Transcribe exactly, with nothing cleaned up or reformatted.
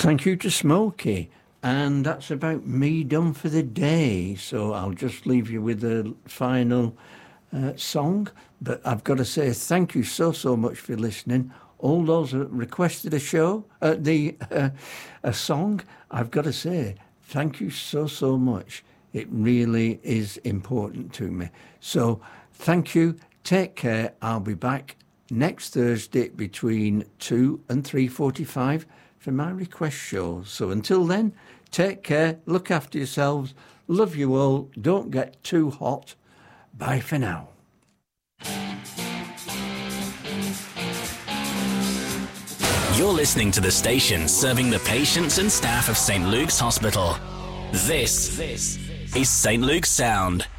Thank you to Smokey. And that's about me done for the day. So I'll just leave you with a final uh, song. But I've got to say thank you so, so much for listening. All those that requested a show, uh, the uh, a song, I've got to say thank you so, so much. It really is important to me. So thank you. Take care. I'll be back next Thursday between two and three forty-five for my request show. So until then, take care, look after yourselves, love you all, don't get too hot. Bye for now. You're listening to the station serving the patients and staff of Saint Luke's Hospital. This, this is Saint Luke's Sound.